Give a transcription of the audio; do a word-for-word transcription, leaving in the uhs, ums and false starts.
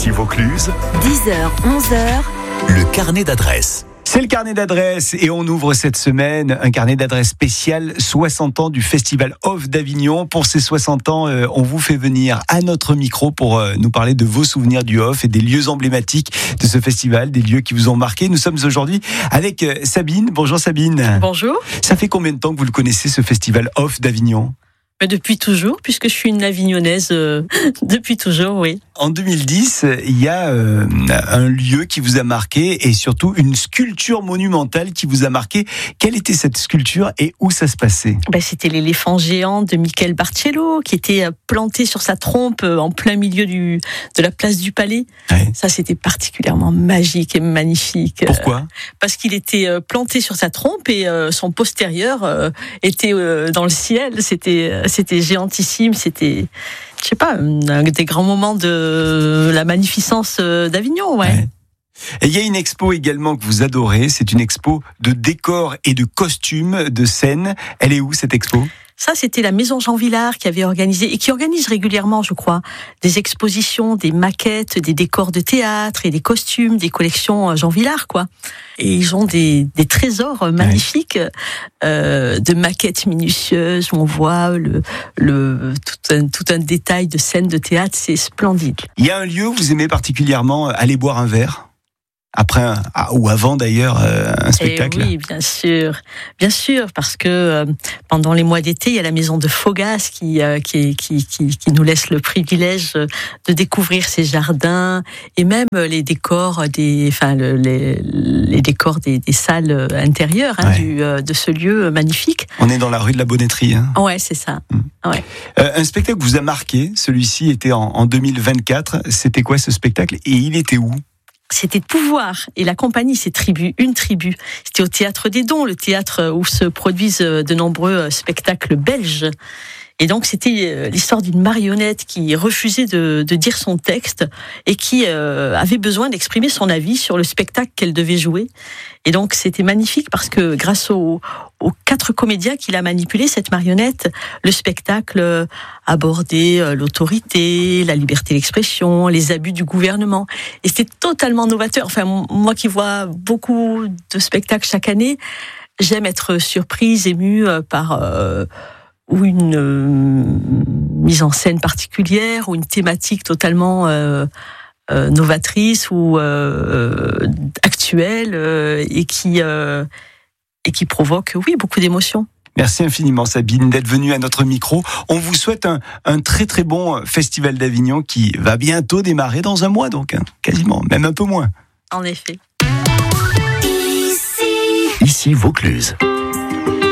Ici Vaucluse, dix heures, onze heures, le carnet d'adresses. C'est le carnet d'adresses et on ouvre cette semaine un carnet d'adresses spécial soixante ans du Festival Off d'Avignon. Pour ces soixante ans, euh, on vous fait venir à notre micro pour euh, nous parler de vos souvenirs du Off et des lieux emblématiques de ce festival, des lieux qui vous ont marqué. Nous sommes aujourd'hui avec euh, Sabine. Bonjour Sabine. Bonjour. Ça fait combien de temps que vous le connaissez, ce Festival Off d'Avignon ? Depuis toujours, puisque je suis une Avignonnaise euh, depuis toujours, oui. En deux mille dix, il y a euh, un lieu qui vous a marqué et surtout une sculpture monumentale qui vous a marqué. Quelle était cette sculpture et où ça se passait ? Ben, c'était l'éléphant géant de Michel Barcello qui était planté sur sa trompe en plein milieu du, de la place du Palais. Ouais. Ça, c'était particulièrement magique et magnifique. Pourquoi ? Parce qu'il était planté sur sa trompe et euh, son postérieur euh, était euh, dans le ciel. C'était, c'était géantissime, c'était... je sais pas, un des grands moments de la magnificence d'Avignon, ouais. ouais. Et il y a une expo également que vous adorez, c'est une expo de décors et de costumes de scène. Elle est où cette expo ? Ça, c'était la Maison Jean Villard qui avait organisé, et qui organise régulièrement, je crois, des expositions, des maquettes, des décors de théâtre et des costumes, des collections Jean Villard, quoi. Et ils ont des, des trésors magnifiques, ouais. euh, de maquettes minutieuses où on voit le, le, tout, un, tout un détail de scènes de théâtre, c'est splendide. Il y a un lieu où vous aimez particulièrement aller boire un verre ? Après un, ou avant d'ailleurs euh, un spectacle. Et oui, bien sûr, bien sûr, parce que euh, pendant les mois d'été, il y a la maison de Fogas qui, euh, qui, qui, qui, qui nous laisse le privilège de découvrir ses jardins et même les décors des, enfin le, les, les décors des, des salles intérieures hein, ouais. du, euh, de ce lieu magnifique. On est dans la rue de la Bonnetterie. Hein. Ouais, c'est ça. Mmh. Ouais. Euh, un spectacle vous a marqué. Celui-ci était en, en deux mille vingt-quatre. C'était quoi ce spectacle et il était où ? C'était Pouvoir et la compagnie, c'est Tribu, une tribu. C'était au Théâtre des Dons, le théâtre où se produisent de nombreux spectacles belges. Et donc c'était l'histoire d'une marionnette qui refusait de, de dire son texte et qui euh, avait besoin d'exprimer son avis sur le spectacle qu'elle devait jouer. Et donc c'était magnifique parce que grâce aux, aux quatre comédiens qu'il a manipulés, cette marionnette, le spectacle abordait l'autorité, la liberté d'expression, les abus du gouvernement. Et c'était totalement novateur. Enfin, moi qui vois beaucoup de spectacles chaque année, j'aime être surprise, émue par... Euh, ou une euh, mise en scène particulière, ou une thématique totalement euh, euh, novatrice ou euh, actuelle, euh, et qui euh, et qui provoque, oui, beaucoup d'émotions. Merci infiniment Sabine d'être venue à notre micro. On vous souhaite un, un très très bon festival d'Avignon qui va bientôt démarrer dans un mois, donc hein, quasiment, même un peu moins. En effet. Ici, Ici Vaucluse.